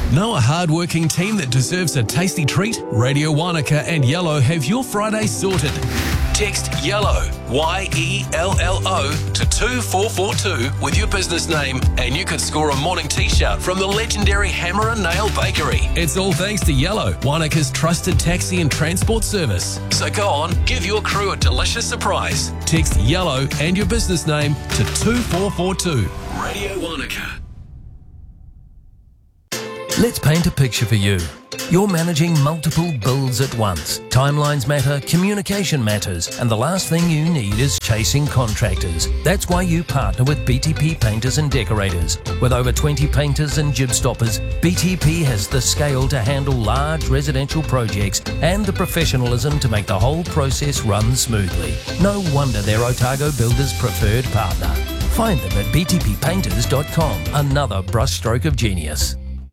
Know a hard-working team that deserves a tasty treat? Radio Wanaka and Yellow have your Friday sorted. Text YELLOW, YELLO, to 24442 with your business name and you could score a morning t-shirt from the legendary Hammer and Nail Bakery. It's all thanks to Yellow, Wanaka's trusted taxi and transport service. So go on, give your crew a delicious surprise. Text YELLOW and your business name to 2442. Radio Wanaka. Let's paint a picture for you. You're managing multiple bills at once. Timelines matter, communication matters, and the last thing you need is chasing contractors. That's why you partner with BTP Painters and Decorators. With over 20 painters and jib stoppers, BTP has the scale to handle large residential projects and the professionalism to make the whole process run smoothly. No wonder they're Otago Builders' preferred partner. Find them at btppainters.com. Another brushstroke of genius.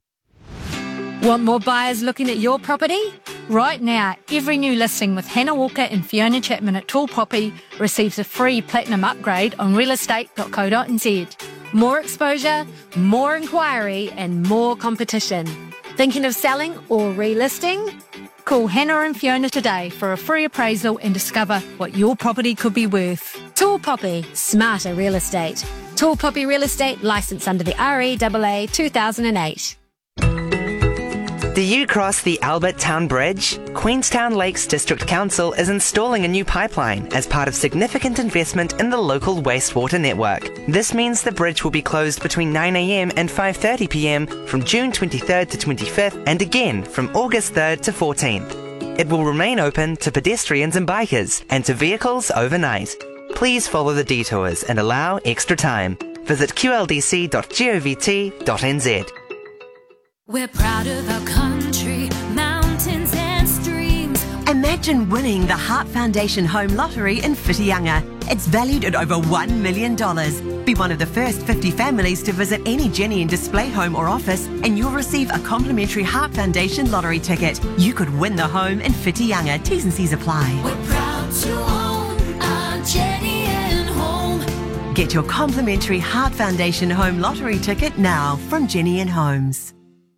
Want more buyers looking at your property? Right now, every new listing with Hannah Walker and Fiona Chapman at Tall Poppy receives a free platinum upgrade on realestate.co.nz. More exposure, more inquiry and more competition. Thinking of selling or relisting? Call Hannah and Fiona today for a free appraisal and discover what your property could be worth. Tall Poppy, smarter real estate. Tall Poppy Real Estate, licensed under the REAA 2008. Do you cross the Albert Town Bridge? Queenstown Lakes District Council is installing a new pipeline as part of significant investment in the local wastewater network. This means the bridge will be closed between 9 a.m. and 5:30 p.m. from June 23rd to 25th and again from August 3rd to 14th. It will remain open to pedestrians and bikers and to vehicles overnight. Please follow the detours and allow extra time. Visit qldc.govt.nz. We're proud of our country, mountains and streams. Imagine winning the Heart Foundation Home Lottery in Whitianga. It's valued at over $1 million. Be one of the first 50 families to visit any Jenny and Display home or office and you'll receive a complimentary Heart Foundation lottery ticket. You could win the home in Whitianga. T's and C's apply. We're proud to own our Jenny and Home. Get your complimentary Heart Foundation Home Lottery ticket now from Jenny and Homes.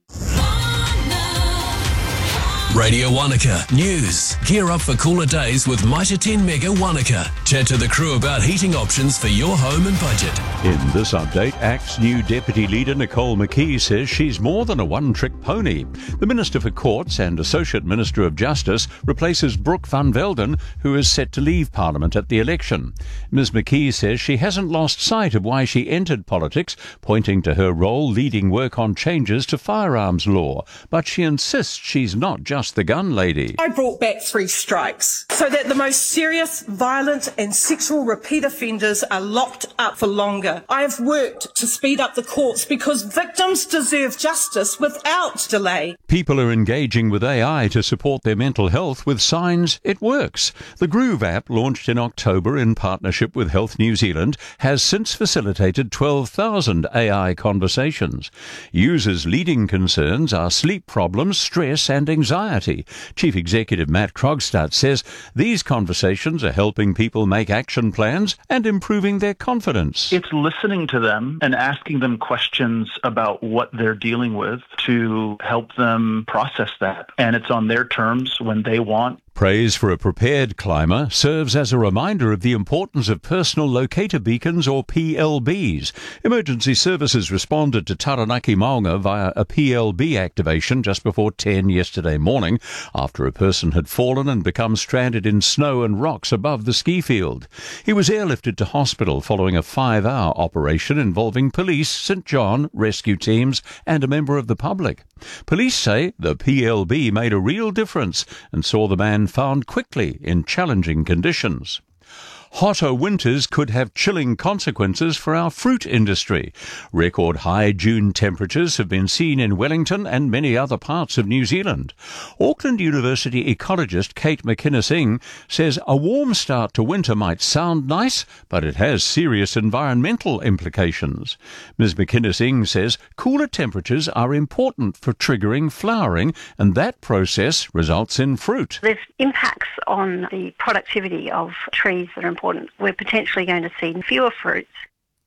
Radio Wanaka News. Gear up for cooler days with Mitre 10 Mega Wanaka. Chat to the crew about heating options for your home and budget. In this update, ACT's new Deputy Leader Nicole McKee says she's more than a one-trick pony. The Minister for Courts and Associate Minister of Justice replaces Brooke van Velden, who is set to leave Parliament at the election. Ms McKee says she hasn't lost sight of why she entered politics, pointing to her role leading work on changes to firearms law. But she insists she's not just the gun lady. I brought back 3 strikes so that the most serious, violent and sexual repeat offenders are locked up for longer. I have worked to speed up the courts because victims deserve justice without delay. People are engaging with AI to support their mental health with signs it works. The Groove app, launched in October in partnership with Health New Zealand, has since facilitated 12,000 AI conversations. Users' leading concerns are sleep problems, stress and anxiety. Chief Executive Matt Krogstad says these conversations are helping people make action plans and improving their confidence. It's listening to them and asking them questions about what they're dealing with to help them process that. And it's on their terms when they want. Praise for a Prepared Climber serves as a reminder of the importance of personal locator beacons or PLBs. Emergency services responded to Taranaki Maunga via a PLB activation just before 10 yesterday morning after a person had fallen and become stranded in snow and rocks above the ski field. He was airlifted to hospital following a 5-hour operation involving police, St John, rescue teams and a member of the public. Police say the PLB made a real difference and saw the man found quickly in challenging conditions. Hotter winters could have chilling consequences for our fruit industry. Record high June temperatures have been seen in Wellington and many other parts of New Zealand. Auckland University ecologist Kate McInnes-Ing says a warm start to winter might sound nice, but it has serious environmental implications. Ms McInnes-Ing says cooler temperatures are important for triggering flowering, and that process results in fruit. There's impacts on the productivity of trees that are important. We're potentially going to see fewer fruits.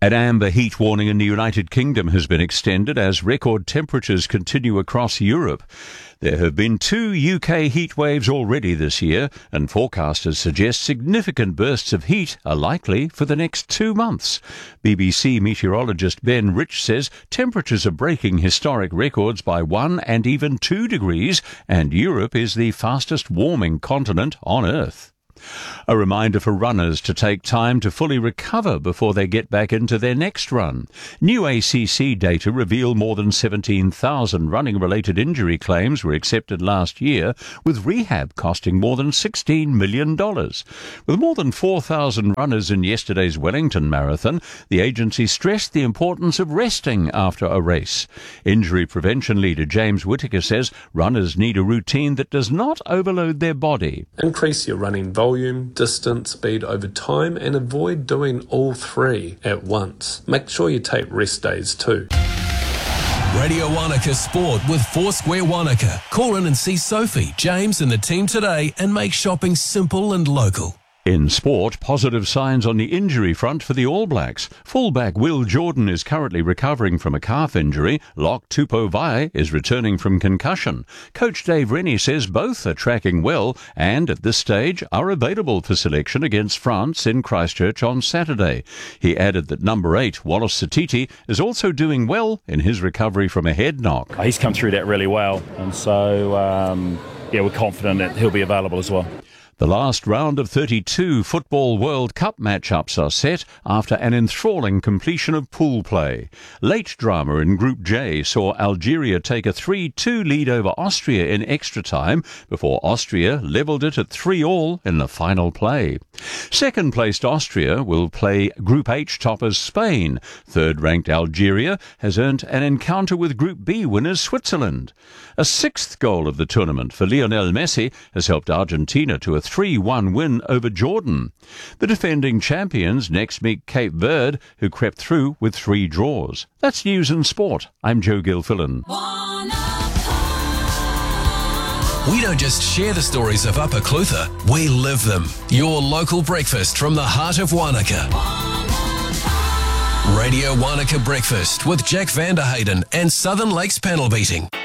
An amber heat warning in the United Kingdom has been extended as record temperatures continue across Europe. There have been 2 UK heat waves already this year, and forecasters suggest significant bursts of heat are likely for the next 2 months. BBC meteorologist Ben Rich says temperatures are breaking historic records by 1 and even 2 degrees, and Europe is the fastest warming continent on Earth. A reminder for runners to take time to fully recover before they get back into their next run. New ACC data reveal more than 17,000 running-related injury claims were accepted last year, with rehab costing more than $16 million. With more than 4,000 runners in yesterday's Wellington Marathon, the agency stressed the importance of resting after a race. Injury prevention leader James Whittaker says runners need a routine that does not overload their body. Increase your running volume, distance, speed over time, and avoid doing all 3 at once. Make sure you take rest days too. Radio Wanaka Sport with Foursquare Wanaka. Call in and see Sophie, James and the team today and make shopping simple and local. In sport, positive signs on the injury front for the All Blacks. Fullback Will Jordan is currently recovering from a calf injury. Lock Tupovai is returning from concussion. Coach Dave Rennie says both are tracking well and, at this stage, are available for selection against France in Christchurch on Saturday. He added that number 8, Wallace Satiti, is also doing well in his recovery from a head knock. He's come through that really well, and so, we're confident that he'll be available as well. The last round of 32 Football World Cup matchups are set after an enthralling completion of pool play. Late drama in Group J saw Algeria take a 3-2 lead over Austria in extra time before Austria levelled it at 3-3 in the final play. Second-placed Austria will play Group H toppers Spain. Third-ranked Algeria has earned an encounter with Group B winners Switzerland. A 6th goal of the tournament for Lionel Messi has helped Argentina to a 3-1 win over Jordan. The defending champions next meet Cape Verde, who crept through with 3 draws. That's news and sport. I'm Joe Gilfillan. We don't just share the stories of Upper Clutha, we live them. Your local breakfast from the heart of Wanaka. Radio Wanaka Breakfast with Jack Vanderhayden and Southern Lakes Panel Beating.